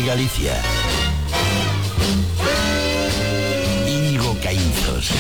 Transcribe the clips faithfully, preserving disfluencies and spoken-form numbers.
Galicia. Íñigo Caínzos.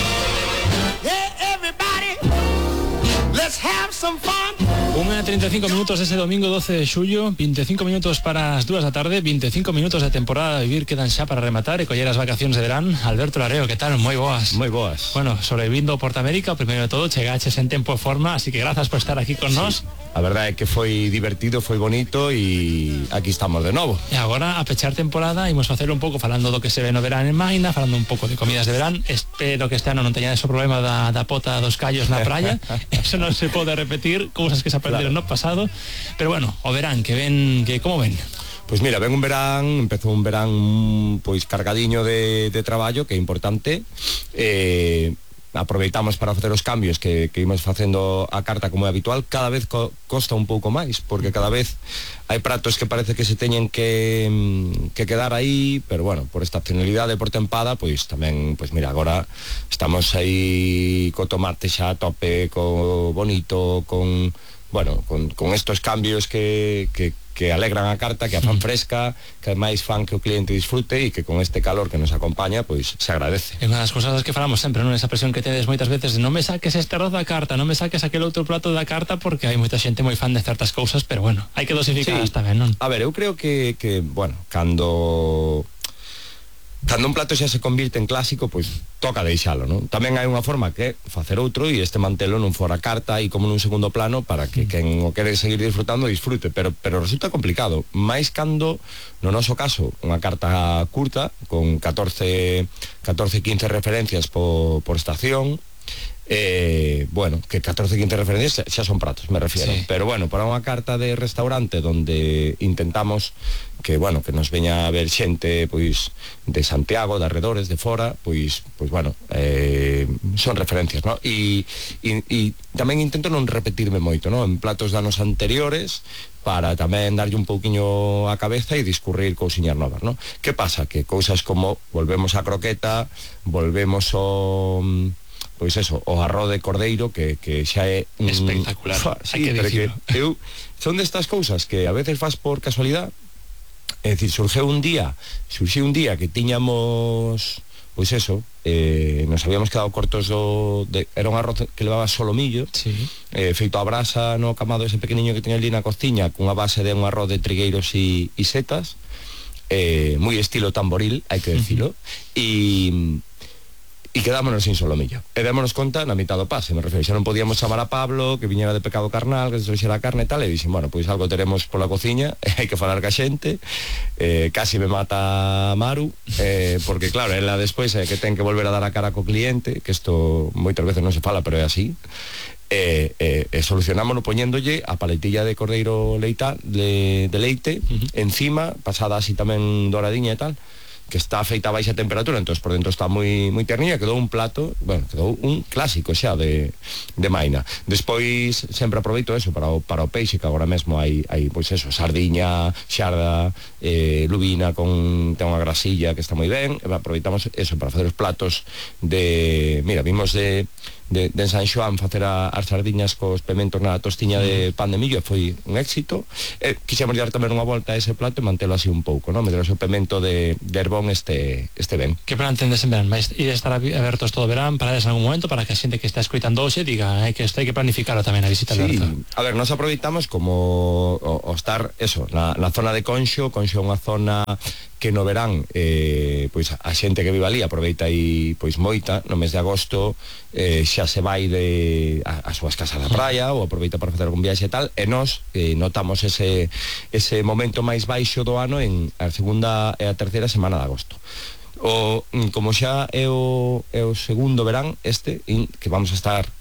Unha e trinta e cinco minutos ese domingo doce de xullo, vinte e cinco minutos para as dúas da tarde, vinte e cinco minutos de temporada a vivir quedan xa para rematar e coller as vacacións de verán. Alberto Lareo, que tal? Moi boas. Moi boas. Bueno, sobrevivindo o Porta América, o primeiro de todo, chegaches en tempo e forma, así que grazas por estar aquí con sí. nós. A verdade é que foi divertido, foi bonito e aquí estamos de novo. E agora, a pechar temporada, imos facer un pouco falando do que se ve no verán en Maina, falando un pouco de comidas de verán. Espero que este ano non teñades o problema da, da pota dos callos na praia. Eso non se pode repetir, cousas que se aprenderon claro. no pasado. Pero bueno, o verán, que ven, que como ven? Pois mira, ven un verán, empezou un verán pois cargadiño de, de traballo, que é importante. Eh... aproveitamos para facer os cambios que, que imos facendo a carta como é habitual. Cada vez co, costa un pouco máis, porque cada vez hai pratos que parece que se teñen que, que quedar aí, pero bueno, por estacionalidade, por tempada, pois tamén, pois mira, agora estamos aí co tomate xa a tope, co bonito, con, bueno, con, con estos cambios que, que que alegran a carta, que a fan fresca, que máis fan que o cliente disfrute e que con este calor que nos acompaña, pois se agradece. É unha das cousas que falamos sempre, non? Esa presión que tedes moitas veces de non me saques este arroz da carta, non me saques aquel outro prato da carta, porque hai moita xente moi fan de certas cousas, pero bueno, hai que dosificar sí. tamén, non? A ver, eu creo que, que bueno, cando... Cando un plato xa se convirte en clásico, pois toca deixalo, non? Tamén hai unha forma que facer outro e este mantelo non fora carta e como nun segundo plano para que quen o quere seguir disfrutando disfrute, pero pero resulta complicado, máis cando no noso caso unha carta curta con catorce, quince referencias por, por estación. Eh, bueno, que catorce, quince referencias xa son pratos, me refiero, sí. Pero bueno, para unha carta de restaurante donde intentamos que, bueno, que nos veña a ver xente pois de Santiago, de arredores, de fora, pois, pois bueno, eh, son referencias, ¿no? E, e, e tamén intento non repetirme moito, ¿no? En platos de anos anteriores, para tamén darlle un pouquiño a cabeza e discurrir cousiñas novas, ¿no? Que pasa? Que cousas como volvemos a croqueta, volvemos ao... pois eso, o arroz de cordeiro que, que xa é mm, espectacular, fa, sí, hai que dicirlo. Que eu, son destas cousas que a veces faz por casualidad. É dicir, surgiu un día surgiu un día que tiñamos pois eso, eh, nos habíamos quedado cortos do, de, era un arroz que levaba solomillo, sí. eh, feito a brasa no camado ese pequeniño que tiña ali na cociña, cunha base de un arroz de trigueiros e, e setas, eh, moi estilo tamboril, hai que decirlo. E uh-huh. E quedámonos sin solomillo. E démonos conta na mitad do pase, me refiro, xa non podíamos chamar a Pablo, que viñera de pecado carnal, que se trouxera a carne e tal, e dixen, bueno, pois algo teremos pola cociña, e hai que falar ca xente, eh, casi me mata Maru, eh, porque claro, ela despois é que ten que volver a dar a cara co cliente, que isto moitas veces non se fala, pero é así, e, e, e solucionámonos poñéndolle a paletilla de cordeiro leita, de, de leite, uh-huh. encima, pasada así tamén doradiña e tal, que está feita a baixa temperatura, entonces por dentro está moi moi terniña, quedou un plato, bueno, quedou un clásico xa de, de Maina. Despois sempre aproveito eso para o, para o peixe, que agora mesmo hai, hai pois eso, sardiña, xarda, eh, lubina con ten unha grasilla que está moi ben, e aproveitamos eso para facer os platos de, mira, vimos de de, de San Xoán facer a, as sardiñas cos pementos na tostiña de pan de millo, e foi un éxito. E quixemos dar tamén unha volta a ese plato e mantelo así un pouco, non? Meter o seu pemento de, de herbón este, este ben. Que plan tendes en verán? Vais ir a estar abertos todo o verán, parades en algún momento para que a xente que está escoitando hoxe diga hai que isto hai que planificarlo tamén a visita, sí. Alberto. A ver, nos aproveitamos como o, o estar, eso, na, na zona de Conxo. Conxo é unha zona que no verán eh, pois a xente que vive ali aproveita aí pois moita, no mes de agosto eh, xa se vai de a, as súas casas da praia ou aproveita para facer algún viaxe e tal, e nós eh, notamos ese, ese momento máis baixo do ano en a segunda e a terceira semana de agosto. O, como xa é o, é o segundo verán este, que vamos a estar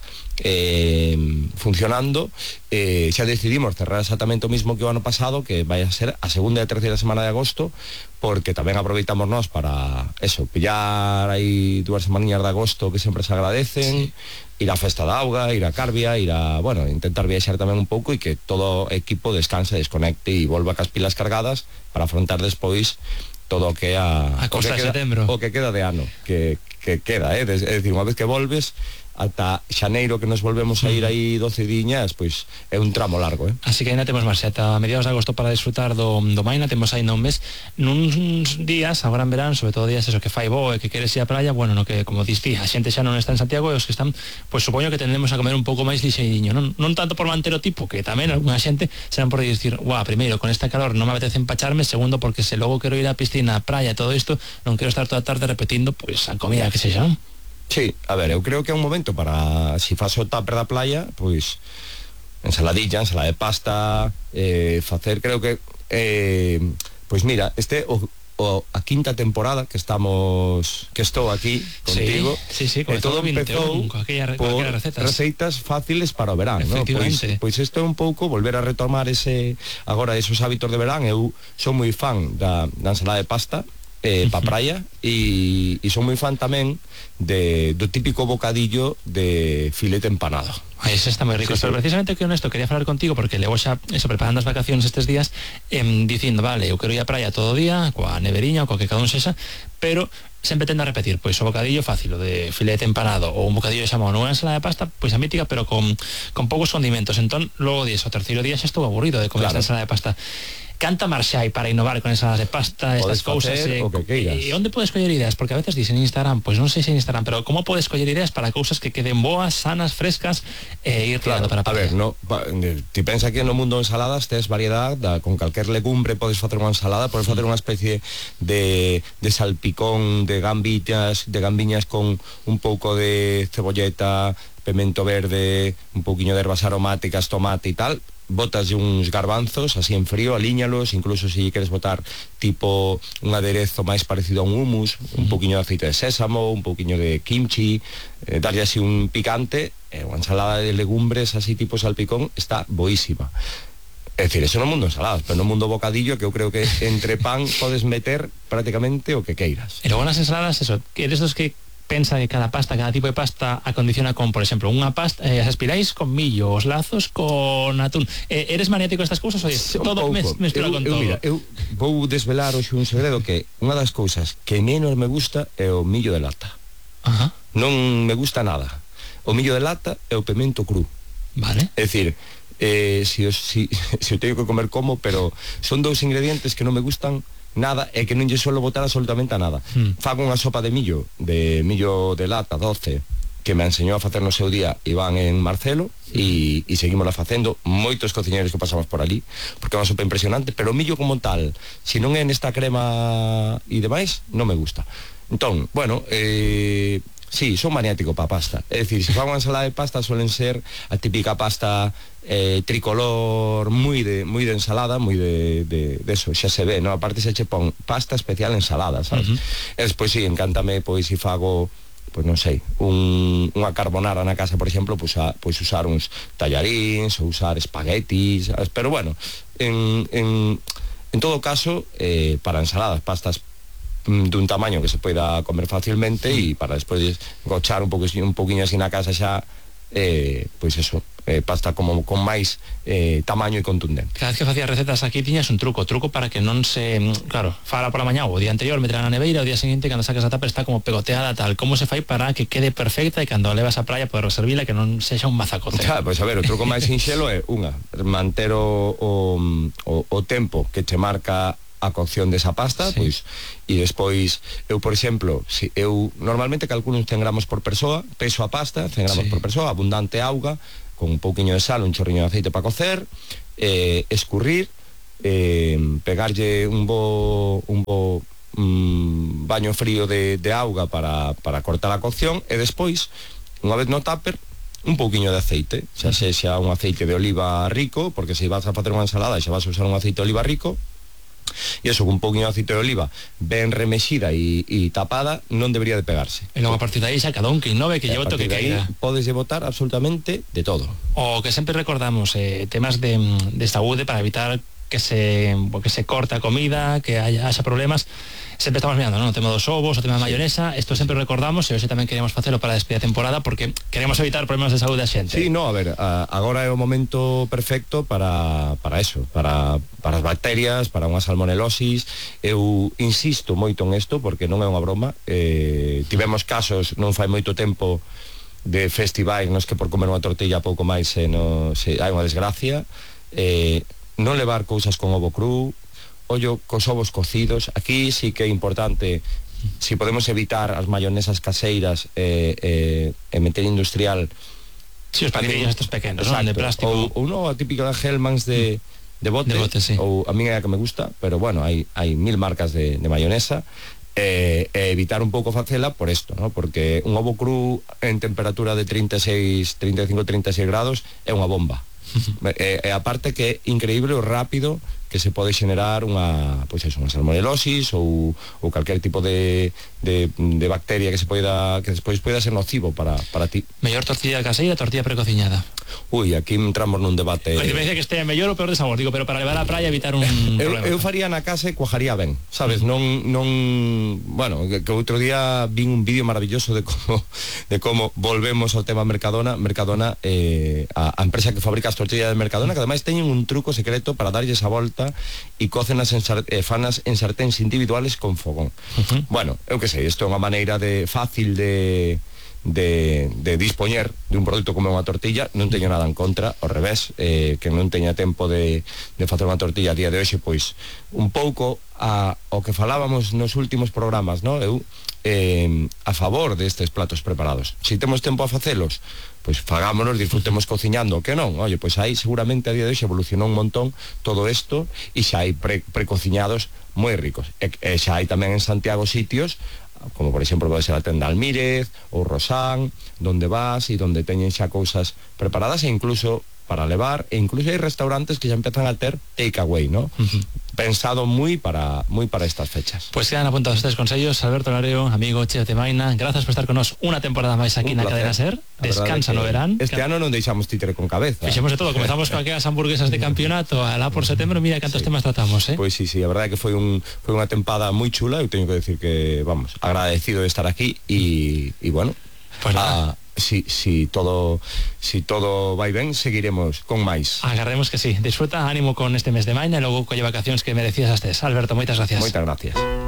eh, funcionando, eh, xa decidimos cerrar exactamente o mismo que o ano pasado, que vai a ser a segunda e a terceira semana de agosto, porque tamén aproveitamos nós para eso, pillar aí dúas semaninhas de agosto que sempre se agradecen, sí. Ir á festa da auga, ir a Carbia, ir a, bueno, intentar viaxar tamén un pouco e que todo o equipo descanse, desconecte e volva cas pilas cargadas para afrontar despois todo o que é a, a costa de setembro, o que queda de ano, que, que queda, eh? É dicir, unha vez que volves ata xaneiro que nos volvemos a ir aí doce diñas, pois é un tramo largo, eh? Así que ainda temos máis ata mediados de agosto para disfrutar do, do Maina, temos aí un mes, nuns días, agora en verán, sobre todo días eso que fai bo e que queres ir á praia, bueno, no que, como diste, a xente xa non está en Santiago e os que están, pois supoño que tendremos a comer un pouco máis lixeiriño, non, non tanto por manter o tipo, que tamén algunha xente serán por dicir, guau, primeiro, con esta calor non me apetece empacharme, segundo, porque se logo quero ir á piscina, á praia, todo isto, non quero estar toda a tarde repetindo, pois, a comida que sexa, non? Sí, a ver, eu creo que é un momento para, si faz o tupper da playa, pois ensaladilla, ensalada de pasta, eh, facer, creo que eh, pois mira, este o, o a quinta temporada que estamos que estou aquí contigo, sí, sí, sí, e todo empezou aquella, por recetas. receitas fáciles para o verán, ¿no? Pois, pois isto é un pouco volver a retomar ese agora esos hábitos de verán. Eu son moi fan da, da ensalada de pasta eh, pa praia e, e son moi fan tamén de, do típico bocadillo de filete empanado. Ai, ese está moi rico, sí, pero sí. Precisamente que honesto quería falar contigo porque levo xa eso, preparando as vacacións estes días, eh, dicindo, vale, eu quero ir á praia todo o día coa neveriña ou coa que cada un sexa, pero sempre tendo a repetir, pois o bocadillo fácil, o de filete empanado ou un bocadillo de xamón ou unha ensalada de pasta, pois a mítica, pero con, con poucos condimentos. Entón, logo dies, o terceiro día xa estou aburrido de comer claro. Esta ensalada de pasta. Canta marxa hai para innovar con ensaladas de pasta, estas cousas, eh, e onde podes coller ideas? Porque a veces dicen en Instagram, pois non sei se en Instagram, pero como podes coller ideas para cousas que queden boas, sanas, frescas e eh, ir tirando claro, para a ver, no, ti pensa que no mundo de ensaladas tes variedad, da, con calquer legumbre podes facer unha ensalada, podes facer unha especie de, de salpicón de gambiñas, de gambiñas con un pouco de cebolleta, pemento verde, un pouquiño de ervas aromáticas, tomate e tal. Botas uns garbanzos así en frío, alíñalos, incluso se si queres botar tipo un aderezo máis parecido a un hummus, un pouquiño de aceite de sésamo, un pouquiño de kimchi, eh, darlle así un picante, eh, unha ensalada de legumbres así tipo salpicón está boísima. É dicir, eso no mundo ensaladas, pero no mundo bocadillo, que eu creo que entre pan podes meter prácticamente o que queiras. E logo nas ensaladas, eso, que eres dos que pensa que cada pasta, cada tipo de pasta acondiciona con, por exemplo, unha pasta, eh, as aspiráis con millo, os lazos con atún. Eh, eres maniático destas cousas ou sí, todo mes, mestura con eu, todo? Mira, eu vou desvelar hoxe un segredo que unha das cousas que menos me gusta é o millo de lata. Ajá. Non me gusta nada. O millo de lata é o pemento cru. Vale. É dicir, eh, si, si, si o teño que comer como, pero son dous ingredientes que non me gustan nada e que non lle suelo botar absolutamente a nada. Hmm. Fago unha sopa de millo, de millo de lata doce, que me enseñou a facer no seu día Iván en Marcelo, e, e seguimos facendo moitos cociñeros que pasamos por ali, porque é unha sopa impresionante, pero o millo como tal, se non é nesta crema e demais, non me gusta. Entón, bueno, eh, sí, son maniático pa pasta. É dicir, se fago unha ensalada de pasta suelen ser a típica pasta eh, tricolor moi de moi de ensalada, moi de, de, de eso, xa se ve, no? Aparte se che pon pasta especial ensalada, sabes? Uh-huh. E despois sí, encántame, pois, se fago pois non sei, un, unha carbonara na casa, por exemplo, pois, a, pois usar uns tallaríns ou usar espaguetis, sabes? Pero bueno, en, en, en todo caso, eh, para ensaladas, pastas dun tamaño que se poida comer facilmente e para despois gochar un poquinho, un poquinho así na casa xa, eh, pois eso, eh, pasta como con máis eh, tamaño e contundente. Cada vez que facías recetas aquí tiñas un truco, truco para que non se, claro, fala pola mañá ou o día anterior, meterá na neveira, o día seguinte cando sacas a tapa está como pegoteada tal. Como se fai para que quede perfecta e cando a levas á praia poder reservila que non sexa un mazacote? Claro, pois a ver, o truco máis sinxelo é unha, manter o, o, o, o tempo que te marca a cocción desa pasta, sí. Pois, e despois, eu, por exemplo, si eu normalmente calculo uns cen gramos por persoa, peso a pasta, cen gramos sí. Por persoa, abundante auga, con un pouquiño de sal, un chorriño de aceite para cocer, eh, escurrir, eh, pegarlle un bo, un bo um, baño frío de, de auga para, para cortar a cocción, e despois, unha vez no tupper, un pouquiño de aceite, xa sexa un aceite de oliva rico, porque se vas a facer unha ensalada e xa vas a usar un aceite de oliva rico, e eso, con un pouquinho de aceite de oliva ben remexida e, e tapada, non debería de pegarse. E logo a partir de aí xa cada un que innove, que lleve o que queira. Podes botar absolutamente de todo. O que sempre recordamos, eh, temas de, de saúde para evitar que se, que se corta a comida, que haya, haya problemas. Sempre estamos mirando, ¿no? O tema dos ovos, o tema da mayonesa, isto sempre recordamos, e hoxe tamén queríamos facelo para a despedida temporada porque queremos evitar problemas de saúde a xente. Sí, no, a ver, a, agora é o momento perfecto para, para eso, para, para as bacterias, para unha salmonelosis. Eu insisto moito en isto porque non é unha broma. Eh, tivemos casos non fai moito tempo de festivais nos que por comer unha tortilla pouco máis se, no, se hai unha desgracia, eh, non levar cousas con ovo cru, ollo cos ovos cocidos. Aquí sí que é importante, si podemos evitar as mayonesas caseiras e eh, eh, eh, meter industrial. Si, os paquetillos estos pequenos, non? De plástico. Ou, ou non, a típica Hellmann's de, de bote, de bote sí. Ou a mí é a que me gusta, pero bueno, hai, hai mil marcas de, de mayonesa, e eh, eh, evitar un pouco facela por isto, ¿no? Porque un ovo cru en temperatura de trinta e seis, trinta e cinco, trinta e seis grados é unha bomba. E, e aparte que é increíble o rápido que se pode xenerar unha, pois eso, unha salmonelosis ou, ou calquer tipo de, de, de bacteria que se poida que despois poida ser nocivo para, para ti. Mellor tortilla caseira, tortilla precociñada. Ui, aquí entramos nun debate. Pois me dice que este é mellor ou peor de sabor, digo, pero para levar á praia evitar un eu, problema. Eu faría na casa e cuajaría ben, sabes, uh-huh. non non, bueno, que, que outro día vin un vídeo maravilloso de como de como volvemos ao tema Mercadona, Mercadona eh, a, a empresa que fabrica as tortillas de Mercadona, que ademais teñen un truco secreto para darlles a volta e cócenas en sar, eh, fanas en sarténs individuales con fogón. Uh-huh. Bueno, eu que sei, isto é unha maneira de fácil de de, de dispoñer de un produto como unha tortilla. Non teño nada en contra, ao revés, eh, que non teña tempo de, de facer unha tortilla a día de hoxe, pois un pouco a, o que falábamos nos últimos programas, no? Eu eh, a favor destes platos preparados. Si temos tempo a facelos, pois fagámonos, disfrutemos cociñando, que non? Oye, pois aí seguramente a día de hoxe evolucionou un montón todo isto e xa hai pre, precociñados moi ricos. E, e xa hai tamén en Santiago sitios como por exemplo pode ser a tenda Almírez ou Rosán, donde vas e donde teñen xa cousas preparadas e incluso para levar, e incluso hai restaurantes que xa empezan a ter takeaway, ¿no? Uh-huh. Pensado moi para moi para estas fechas. Pues quedan apuntados estes consellos. Alberto Lareo, amigo chef de Maina, grazas por estar con nos unha temporada máis aquí un na Cadena Ser. Descansa no verán. Este ano non deixamos títere con cabeza. Fixemos de todo, comezamos con aquelas hamburguesas de campeonato, alá por setembro, mira cantos sí. temas tratamos, eh? Pois pues sí, sí, a verdade é que foi un foi unha tempada moi chula, eu teño que decir que, vamos, agradecido de estar aquí e e bueno, pues nada. A, Si, si todo si todo vai ben, seguiremos con máis. Agarremos que sí. Disfruta, ánimo con este mes de maña e logo colle vacacións que merecías astes. Alberto, moitas gracias. Moitas gracias.